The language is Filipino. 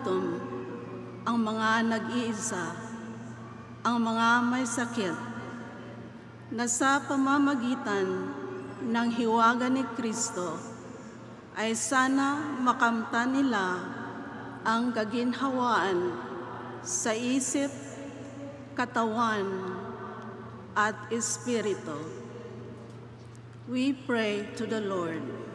nagugutom, ang mga nag-iisa, ang mga may sakit, na sa pamamagitan ng hiwaga ni Kristo ay sana makamtan nila ang kaginhawaan sa isip, katawan, at espiritu. We pray to the Lord.